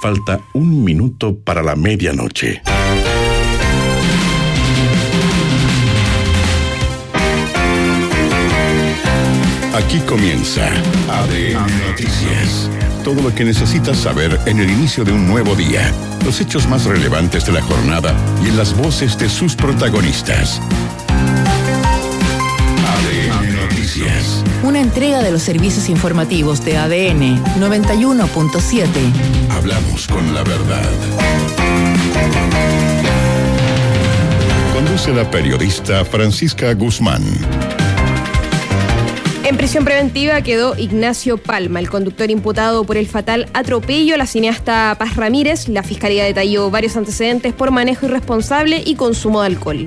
Falta 1 minuto para la medianoche. Aquí comienza ADN Noticias. Todo lo que necesitas saber en el inicio de un nuevo día. Los hechos más relevantes de la jornada y en las voces de sus protagonistas. ADN Noticias. Una entrega de los servicios informativos de ADN 91.7. Hablamos con la verdad. Conduce la periodista Francisca Guzmán. En prisión preventiva quedó Ignacio Palma, el conductor imputado por el fatal atropello a la cineasta Paz Ramírez. La fiscalía detalló varios antecedentes por manejo irresponsable y consumo de alcohol.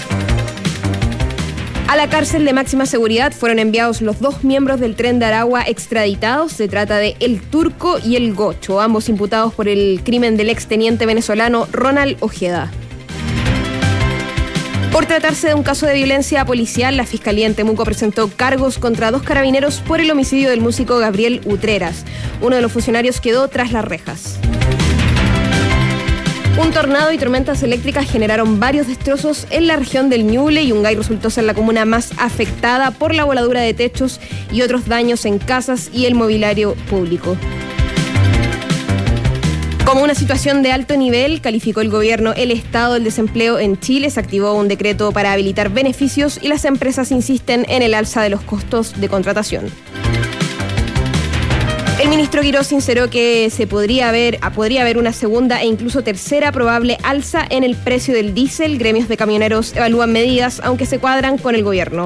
A la cárcel de máxima seguridad fueron enviados los 2 miembros del Tren de Aragua extraditados. Se trata de El Turco y El Gocho, ambos imputados por el crimen del exteniente venezolano Ronald Ojeda. Por tratarse de un caso de violencia policial, la Fiscalía en Temuco presentó cargos contra 2 carabineros por el homicidio del músico Gabriel Utreras. Uno de los funcionarios quedó tras las rejas. Un tornado y tormentas eléctricas generaron varios destrozos en la región del Ñuble, y Yungay resultó ser la comuna más afectada por la voladura de techos y otros daños en casas y el mobiliario público. Como una situación de alto nivel, calificó el gobierno el estado del desempleo en Chile. Se activó un decreto para habilitar beneficios y las empresas insisten en el alza de los costos de contratación. El ministro Quirós sinceró que podría haber una segunda e incluso tercera probable alza en el precio del diésel. Gremios de camioneros evalúan medidas, aunque se cuadran con el gobierno.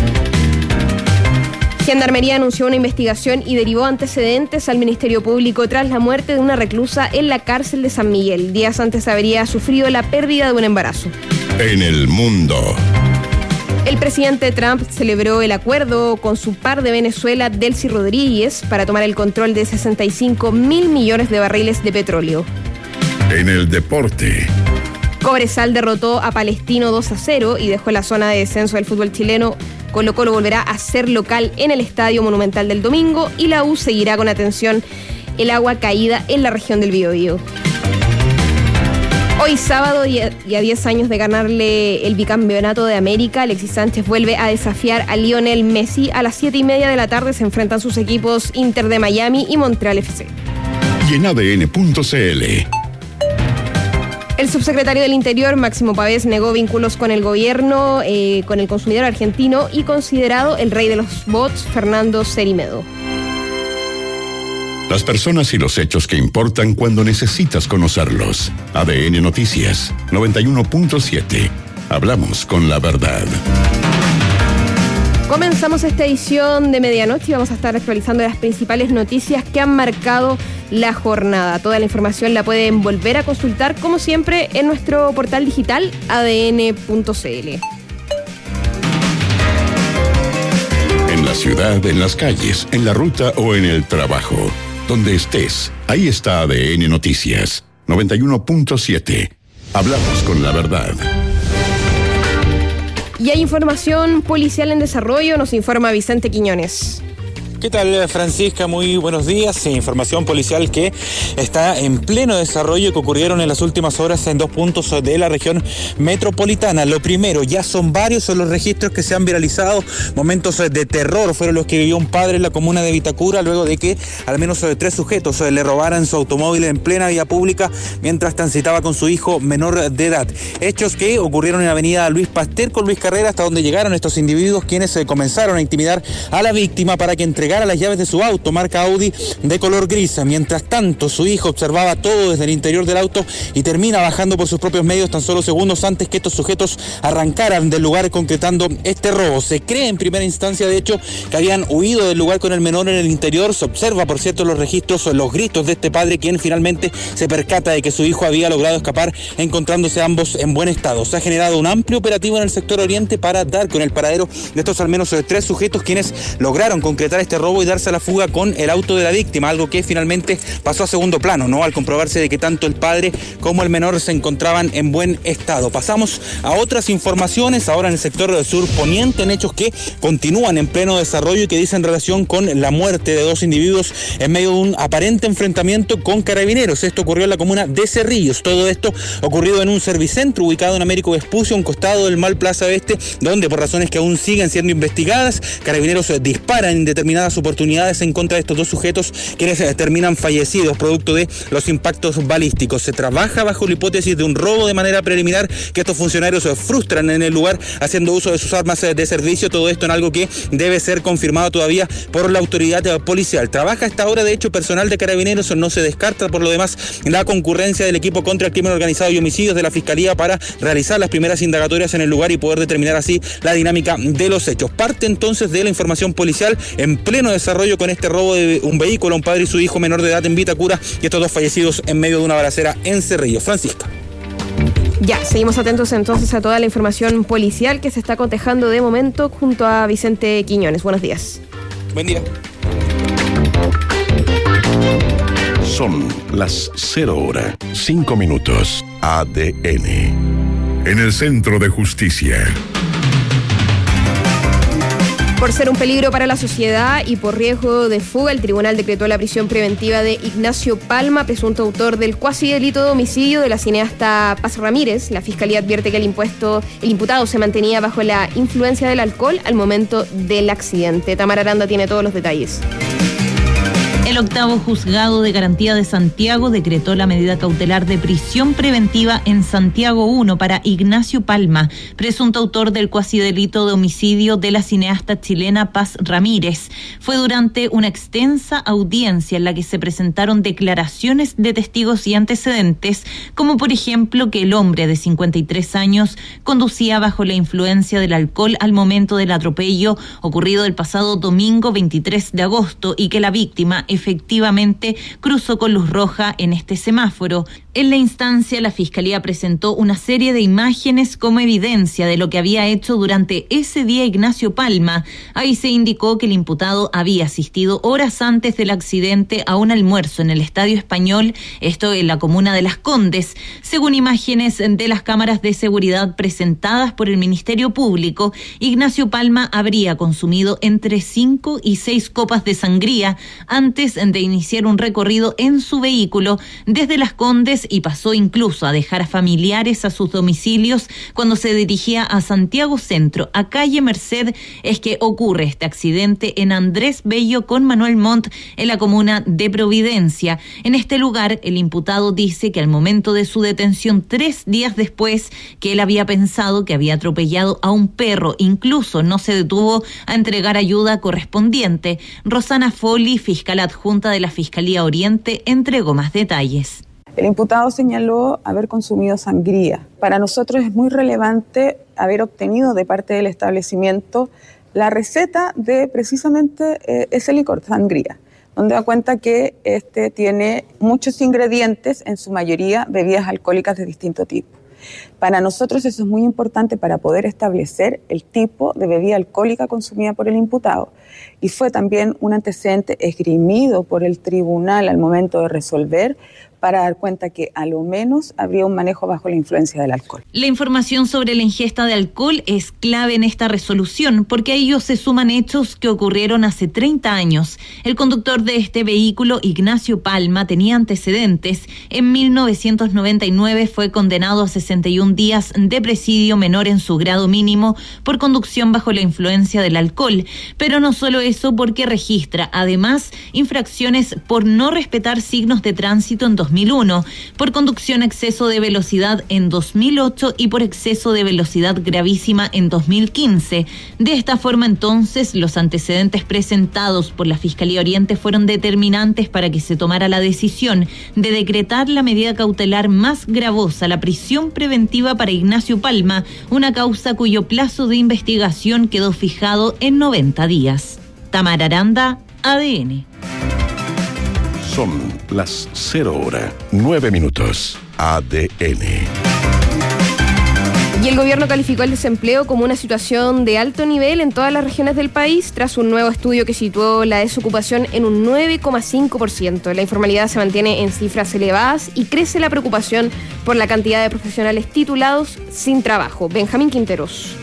Gendarmería anunció una investigación y derivó antecedentes al Ministerio Público tras la muerte de una reclusa en la cárcel de San Miguel. Días antes habría sufrido la pérdida de un embarazo. En el mundo. El presidente Trump celebró el acuerdo con su par de Venezuela, Delcy Rodríguez, para tomar el control de 65.000 millones de barriles de petróleo. En el deporte. Cobresal derrotó a Palestino 2-0 y dejó la zona de descenso del fútbol chileno. Colo-Colo volverá a ser local en el Estadio Monumental del domingo, y la U seguirá con atención el agua caída en la región del Biobío. Hoy sábado, y a 10 años de ganarle el bicampeonato de América, Alexis Sánchez vuelve a desafiar a Lionel Messi. A las 7:30 de la tarde se enfrentan sus equipos Inter de Miami y Montreal FC. Y en ADN.cl. El subsecretario del Interior, Máximo Pavés, negó vínculos con el gobierno, con el consumidor argentino, y considerado el rey de los bots, Fernando Cerimedo. Las personas y los hechos que importan cuando necesitas conocerlos. ADN Noticias 91.7. Hablamos con la verdad. Comenzamos esta edición de medianoche y vamos a estar actualizando las principales noticias que han marcado la jornada. Toda la información la pueden volver a consultar, como siempre, en nuestro portal digital adn.cl. En la ciudad, en las calles, en la ruta o en el trabajo. Donde estés, ahí está ADN Noticias 91.7. Hablamos con la verdad. Y hay información policial en desarrollo, nos informa Vicente Quiñones. ¿Qué tal, Francisca? Muy buenos días. Información policial que está en pleno desarrollo y que ocurrieron en las últimas horas en 2 puntos de la región metropolitana. Lo primero, ya son varios los registros que se han viralizado. Momentos de terror fueron los que vivió un padre en la comuna de Vitacura luego de que al menos 3 sujetos le robaran su automóvil en plena vía pública mientras transitaba con su hijo menor de edad. Hechos que ocurrieron en la avenida Luis Pasteur con Luis Carrera, hasta donde llegaron estos individuos, quienes comenzaron a intimidar a la víctima para que entregara las llaves de su auto, marca Audi de color gris. Mientras tanto, su hijo observaba todo desde el interior del auto y termina bajando por sus propios medios tan solo segundos antes que estos sujetos arrancaran del lugar, concretando este robo. Se cree en primera instancia, de hecho, que habían huido del lugar con el menor en el interior. Se observa, por cierto, los registros, los gritos de este padre, quien finalmente se percata de que su hijo había logrado escapar, encontrándose ambos en buen estado. Se ha generado un amplio operativo en el sector oriente para dar con el paradero de estos al menos 3 sujetos, quienes lograron concretar este robo y darse a la fuga con el auto de la víctima, algo que finalmente pasó a segundo plano, ¿no? Al comprobarse de que tanto el padre como el menor se encontraban en buen estado. Pasamos a otras informaciones, ahora en el sector sur poniente, en hechos que continúan en pleno desarrollo y que dicen relación con la muerte de 2 individuos en medio de un aparente enfrentamiento con carabineros. Esto ocurrió en la comuna de Cerrillos. Todo esto ocurrido en un servicentro ubicado en Américo Vespucio, a un costado del Mall Plaza Oeste, donde por razones que aún siguen siendo investigadas, carabineros disparan en determinadas oportunidades en contra de estos 2 sujetos, quienes terminan fallecidos producto de los impactos balísticos. Se trabaja bajo la hipótesis de un robo de manera preliminar, que estos funcionarios frustran en el lugar haciendo uso de sus armas de servicio. Todo esto en algo que debe ser confirmado todavía por la autoridad policial. Trabaja a esta hora, de hecho, personal de carabineros. No se descarta por lo demás la concurrencia del equipo contra el crimen organizado y homicidios de la Fiscalía para realizar las primeras indagatorias en el lugar y poder determinar así la dinámica de los hechos. Parte entonces de la información policial en pleno desarrollo con este robo de un vehículo a un padre y su hijo menor de edad en Vitacura y estos 2 fallecidos en medio de una balacera en Cerrillos. Francisca. Ya, seguimos atentos entonces a toda la información policial que se está cotejando de momento junto a Vicente Quiñones. Buenos días. Buen día. Son las 0:05. ADN. En el Centro de Justicia. Por ser un peligro para la sociedad y por riesgo de fuga, el tribunal decretó la prisión preventiva de Ignacio Palma, presunto autor del cuasi delito de homicidio de la cineasta Paz Ramírez. La Fiscalía advierte que el imputado se mantenía bajo la influencia del alcohol al momento del accidente. Tamara Aranda tiene todos los detalles. El 8º Juzgado de Garantía de Santiago decretó la medida cautelar de prisión preventiva en Santiago 1 para Ignacio Palma, presunto autor del cuasidelito de homicidio de la cineasta chilena Paz Ramírez. Fue durante una extensa audiencia en la que se presentaron declaraciones de testigos y antecedentes, como por ejemplo que el hombre de 53 años conducía bajo la influencia del alcohol al momento del atropello ocurrido el pasado domingo 23 de agosto y que la víctima efectivamente cruzó con luz roja en este semáforo. En la instancia, la Fiscalía presentó una serie de imágenes como evidencia de lo que había hecho durante ese día Ignacio Palma. Ahí se indicó que el imputado había asistido horas antes del accidente a un almuerzo en el Estadio Español, esto en la comuna de Las Condes. Según imágenes de las cámaras de seguridad presentadas por el Ministerio Público, Ignacio Palma habría consumido entre 5 y 6 copas de sangría antes de iniciar un recorrido en su vehículo desde Las Condes y pasó incluso a dejar a familiares a sus domicilios cuando se dirigía a Santiago Centro, a calle Merced, es que ocurre este accidente en Andrés Bello con Manuel Montt en la comuna de Providencia. En este lugar, el imputado dice que al momento de su detención 3 días después, que él había pensado que había atropellado a un perro, incluso no se detuvo a entregar ayuda correspondiente. Rosana Folli, fiscal adjunta de la Fiscalía Oriente, entregó más detalles. El imputado señaló haber consumido sangría. Para nosotros es muy relevante haber obtenido de parte del establecimiento la receta de precisamente ese licor, sangría, donde da cuenta que este tiene muchos ingredientes, en su mayoría bebidas alcohólicas de distinto tipo. Para nosotros eso es muy importante para poder establecer el tipo de bebida alcohólica consumida por el imputado. Y fue también un antecedente esgrimido por el tribunal al momento de resolver, para dar cuenta que a lo menos habría un manejo bajo la influencia del alcohol. La información sobre la ingesta de alcohol es clave en esta resolución, porque a ello se suman hechos que ocurrieron hace 30 años. El conductor de este vehículo, Ignacio Palma, tenía antecedentes. En 1999 fue condenado a 61 días de presidio menor en su grado mínimo por conducción bajo la influencia del alcohol. Pero no solo eso, porque registra además infracciones por no respetar signos de tránsito en 2001, por conducción a exceso de velocidad en 2008 y por exceso de velocidad gravísima en 2015. De esta forma, entonces, los antecedentes presentados por la Fiscalía Oriente fueron determinantes para que se tomara la decisión de decretar la medida cautelar más gravosa, la prisión preventiva para Ignacio Palma, una causa cuyo plazo de investigación quedó fijado en 90 días. Tamara Aranda, ADN. Son las 0:09. ADN. Y el gobierno calificó el desempleo como una situación de alto nivel en todas las regiones del país, tras un nuevo estudio que situó la desocupación en un 9,5%. La informalidad se mantiene en cifras elevadas y crece la preocupación por la cantidad de profesionales titulados sin trabajo. Benjamín Quinteros.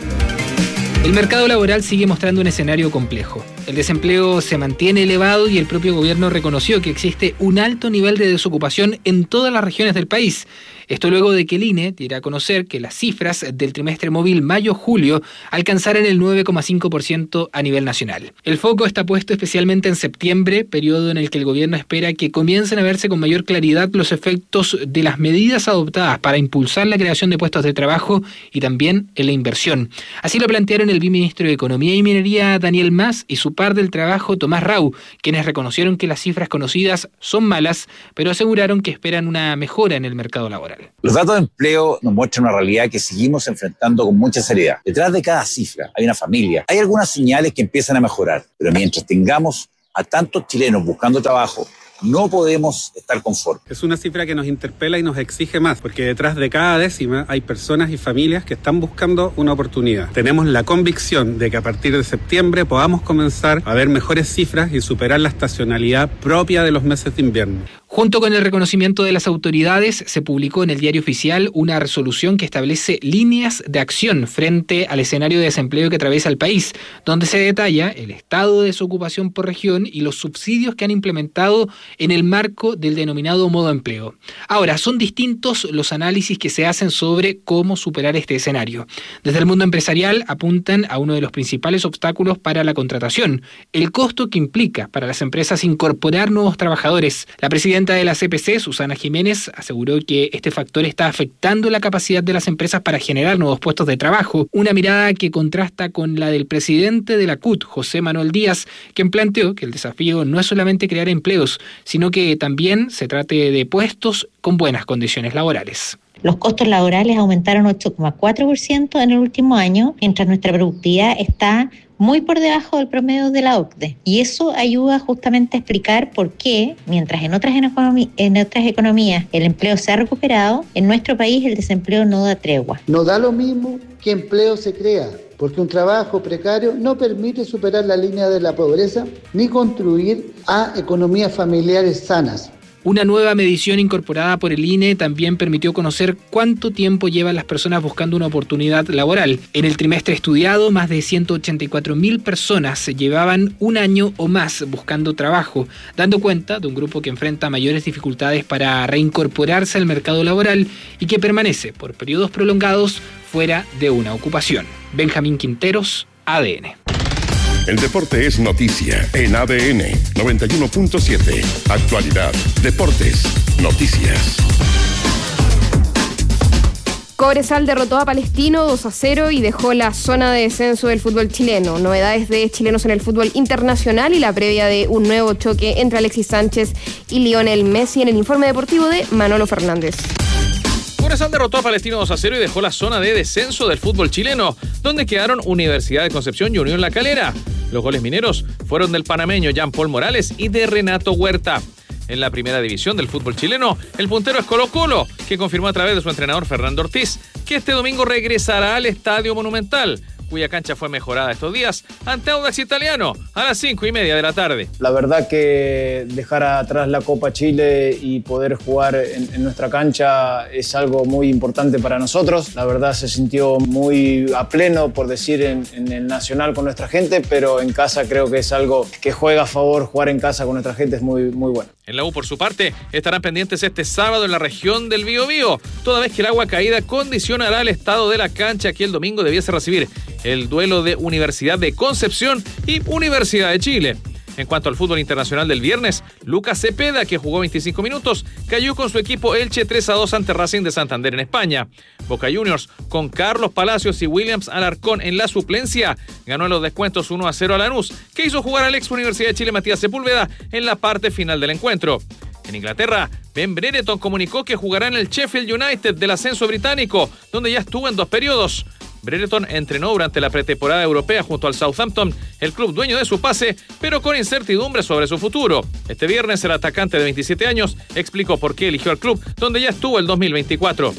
El mercado laboral sigue mostrando un escenario complejo. El desempleo se mantiene elevado y el propio gobierno reconoció que existe un alto nivel de desocupación en todas las regiones del país. Esto luego de que el INE diera a conocer que las cifras del trimestre móvil mayo-julio alcanzaran el 9,5% a nivel nacional. El foco está puesto especialmente en septiembre, periodo en el que el gobierno espera que comiencen a verse con mayor claridad los efectos de las medidas adoptadas para impulsar la creación de puestos de trabajo y también en la inversión. Así lo plantearon el viceministro de Economía y Minería, Daniel Mas, y su par del trabajo, Tomás Rau, quienes reconocieron que las cifras conocidas son malas, pero aseguraron que esperan una mejora en el mercado laboral. Los datos de empleo nos muestran una realidad que seguimos enfrentando con mucha seriedad. Detrás de cada cifra hay una familia. Hay algunas señales que empiezan a mejorar, pero mientras tengamos a tantos chilenos buscando trabajo, no podemos estar conformes. Es una cifra que nos interpela y nos exige más, porque detrás de cada décima hay personas y familias que están buscando una oportunidad. Tenemos la convicción de que a partir de septiembre podamos comenzar a ver mejores cifras y superar la estacionalidad propia de los meses de invierno. Junto con el reconocimiento de las autoridades, se publicó en el Diario Oficial una resolución que establece líneas de acción frente al escenario de desempleo que atraviesa el país, donde se detalla el estado de desocupación por región y los subsidios que han implementado en el marco del denominado modo empleo. Ahora, son distintos los análisis que se hacen sobre cómo superar este escenario. Desde el mundo empresarial apuntan a uno de los principales obstáculos para la contratación, el costo que implica para las empresas incorporar nuevos trabajadores. La presidenta de la CPC, Susana Jiménez, aseguró que este factor está afectando la capacidad de las empresas para generar nuevos puestos de trabajo, una mirada que contrasta con la del presidente de la CUT, José Manuel Díaz, quien planteó que el desafío no es solamente crear empleos, sino que también se trate de puestos con buenas condiciones laborales. Los costos laborales aumentaron 8,4% en el último año, mientras nuestra productividad está muy por debajo del promedio de la OCDE. Y eso ayuda justamente a explicar por qué, mientras en otras economías el empleo se ha recuperado, en nuestro país el desempleo no da tregua. No da lo mismo que empleo se crea, porque un trabajo precario no permite superar la línea de la pobreza ni contribuir a economías familiares sanas. Una nueva medición incorporada por el INE también permitió conocer cuánto tiempo llevan las personas buscando una oportunidad laboral. En el trimestre estudiado, más de 184.000 personas llevaban un año o más buscando trabajo, dando cuenta de un grupo que enfrenta mayores dificultades para reincorporarse al mercado laboral y que permanece por periodos prolongados fuera de una ocupación. Benjamín Quinteros, ADN. El deporte es noticia en ADN 91.7. Actualidad, deportes, noticias. Cobresal derrotó a Palestino 2-0 y dejó la zona de descenso del fútbol chileno. Novedades de chilenos en el fútbol internacional y la previa de un nuevo choque entre Alexis Sánchez y Lionel Messi en el informe deportivo de Manolo Fernández. Cobresal derrotó a Palestino 2-0 y dejó la zona de descenso del fútbol chileno, donde quedaron Universidad de Concepción y Unión La Calera. Los goles mineros fueron del panameño Jean-Paul Morales y de Renato Huerta. En la primera división del fútbol chileno, el puntero es Colo-Colo, que confirmó a través de su entrenador Fernando Ortiz que este domingo regresará al Estadio Monumental, cuya cancha fue mejorada estos días ante Audax Italiano a las 5:30 de la tarde. La verdad que dejar atrás la Copa Chile y poder jugar en nuestra cancha es algo muy importante para nosotros. La verdad se sintió muy a pleno, por decir, en el Nacional con nuestra gente, pero en casa creo que es algo que juega a favor. Jugar en casa con nuestra gente es muy, muy bueno. En la U, por su parte, estarán pendientes este sábado en la región del Biobío, toda vez que el agua caída condicionará el estado de la cancha que el domingo debiese recibir el duelo de Universidad de Concepción y Universidad de Chile. En cuanto al fútbol internacional del viernes, Lucas Cepeda, que jugó 25 minutos, cayó con su equipo Elche 3-2 ante Racing de Santander en España. Boca Juniors, con Carlos Palacios y Williams Alarcón en la suplencia, ganó en los descuentos 1-0 a Lanús, que hizo jugar al ex Universidad de Chile Matías Sepúlveda en la parte final del encuentro. En Inglaterra, Ben Brereton comunicó que jugará en el Sheffield United del ascenso británico, donde ya estuvo en 2 periodos. Brereton entrenó durante la pretemporada europea junto al Southampton, el club dueño de su pase, pero con incertidumbre sobre su futuro. Este viernes el atacante de 27 años explicó por qué eligió al club, donde ya estuvo el 2024.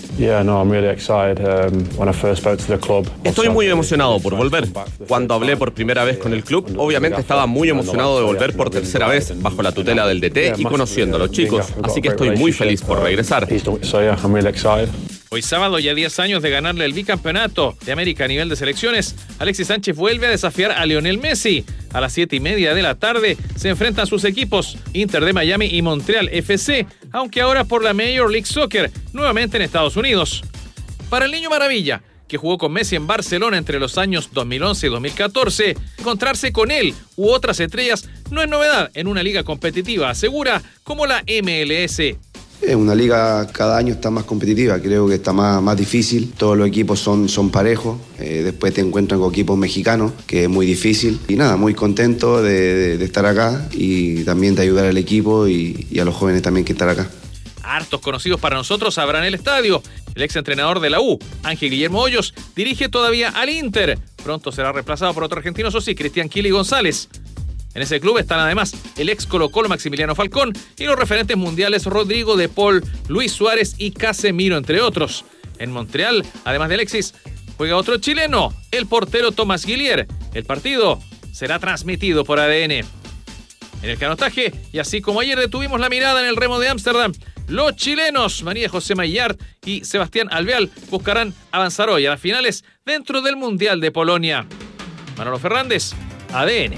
Estoy muy emocionado por volver. Cuando hablé por primera vez con el club, obviamente estaba muy emocionado de volver por tercera vez, bajo la tutela del DT y conociendo a los chicos, así que estoy muy feliz por regresar. Hoy sábado, ya 10 años de ganarle el bicampeonato de América a nivel de selecciones, Alexis Sánchez vuelve a desafiar a Lionel Messi. A las 7:30 de la tarde se enfrentan sus equipos Inter de Miami y Montreal FC, aunque ahora por la Major League Soccer, nuevamente en Estados Unidos. Para el Niño Maravilla, que jugó con Messi en Barcelona entre los años 2011 y 2014, encontrarse con él u otras estrellas no es novedad en una liga competitiva, asegura, como la MLS. Una liga cada año está más competitiva, creo que está más difícil, todos los equipos son parejos, después te encuentran con equipos mexicanos, que es muy difícil, y nada, muy contento de estar acá y también de ayudar al equipo y a los jóvenes también que están acá. Hartos conocidos para nosotros habrá en el estadio. El exentrenador de la U, Ángel Guillermo Hoyos, dirige todavía al Inter. Pronto será reemplazado por otro argentino, eso sí, Cristian Kili González. En ese club están además el ex Colo-Colo Maximiliano Falcón y los referentes mundiales Rodrigo de Paul, Luis Suárez y Casemiro, entre otros. En Montreal, además de Alexis, juega otro chileno, el portero Tomás Guillier. El partido será transmitido por ADN. En el canotaje, y así como ayer detuvimos la mirada en el remo de Ámsterdam, los chilenos María José Maillard y Sebastián Alvear buscarán avanzar hoy a las finales dentro del Mundial de Polonia. Manolo Fernández, ADN.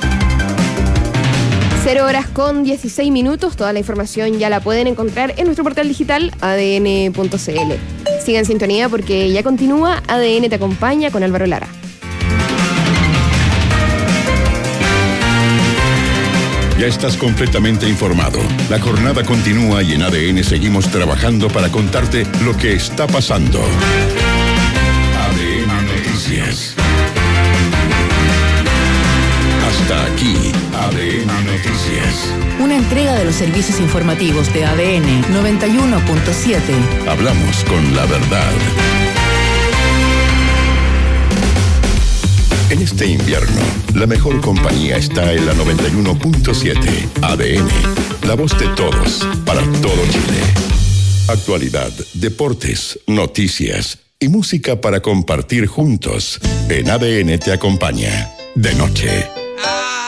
0:16. Toda la información ya la pueden encontrar en nuestro portal digital adn.cl. Sigan en sintonía porque ya continúa ADN Te Acompaña con Álvaro Lara. Ya estás completamente informado. La jornada continúa y en ADN seguimos trabajando para contarte lo que está pasando. ADN Noticias. Hasta aquí, ADN Noticias. Una entrega de los servicios informativos de ADN 91.7. Hablamos con la verdad. En este invierno, la mejor compañía está en la 91.7. ADN, la voz de todos, para todo Chile. Actualidad, deportes, noticias y música para compartir juntos. En ADN Te Acompaña, de noche.